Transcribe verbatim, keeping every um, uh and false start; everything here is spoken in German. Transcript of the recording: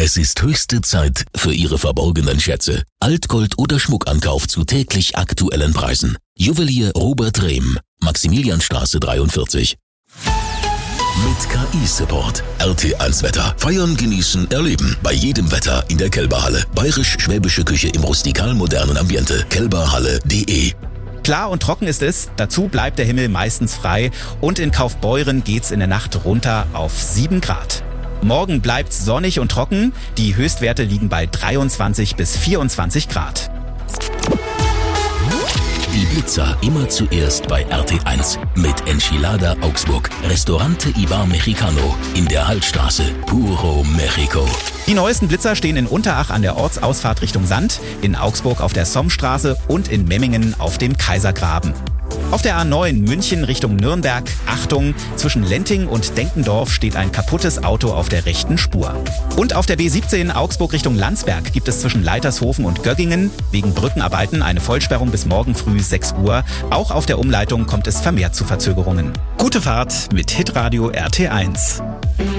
Es ist höchste Zeit für Ihre verborgenen Schätze. Altgold oder Schmuckankauf zu täglich aktuellen Preisen. Juwelier Robert Rehm, Maximilianstraße dreiundvierzig. Mit K I-Support. R T eins Wetter. Feiern, genießen, erleben. Bei jedem Wetter in der Kälberhalle. Bayerisch-schwäbische Küche im rustikal-modernen Ambiente. kälberhalle punkt de. Klar und trocken ist es, dazu bleibt der Himmel meistens frei und in Kaufbeuren geht's in der Nacht runter auf sieben Grad. Morgen bleibt's sonnig und trocken, die Höchstwerte liegen bei dreiundzwanzig bis vierundzwanzig Grad. Die Blitzer immer zuerst bei R T eins mit Enchilada Augsburg. Restaurante Ibar Mexicano in der Hallstraße. Puro Mexico. Die neuesten Blitzer stehen in Unterach an der Ortsausfahrt Richtung Sand, in Augsburg auf der Sommstraße und in Memmingen auf dem Kaisergraben. Auf der A neun München Richtung Nürnberg, Achtung, zwischen Lenting und Denkendorf steht ein kaputtes Auto auf der rechten Spur. Und auf der B siebzehn Augsburg Richtung Landsberg gibt es zwischen Leitershofen und Göggingen wegen Brückenarbeiten eine Vollsperrung bis morgen früh sechs Uhr. Auch auf der Umleitung kommt es vermehrt zu Verzögerungen. Gute Fahrt mit Hitradio R T eins.